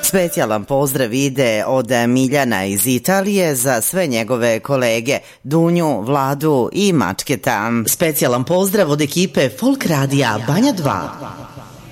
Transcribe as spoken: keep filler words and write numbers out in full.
Specijalan pozdrav ide od Miljana iz Italije za sve njegove kolege Dunju, Vladu i Mačketa. Specijalan pozdrav od ekipe Folk Radija Banja dva.